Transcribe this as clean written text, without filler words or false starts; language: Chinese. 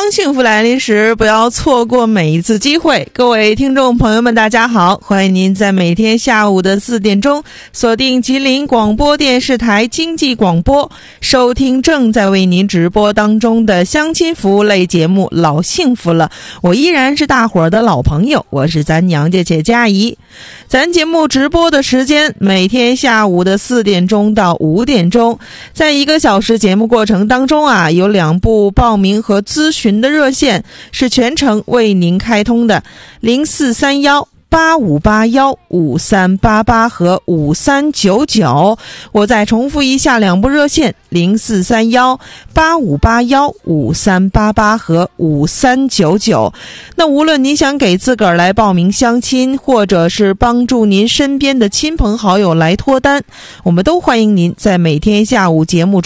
当幸福来临时，不要错过每一次机会。各位听众朋友们大家好，欢迎您在每天下午的4点钟锁定吉林广播电视台经济广播，收听正在为您直播当中的相亲服务类节目老幸福了。我依然是大伙儿的老朋友，我是咱娘家且佳怡。咱节目直播的时间每天下午的4点钟到5点钟，在1个小时节目过程当中啊，有2部报名和咨询的热线是全程为您开通的，043185815388和5399。我再重复一下2部热线，043185815388和5399。那无论您想给自个儿来报名相亲，或者是帮助您身边的亲朋好友来脱单，我们都欢迎您在每天下午节目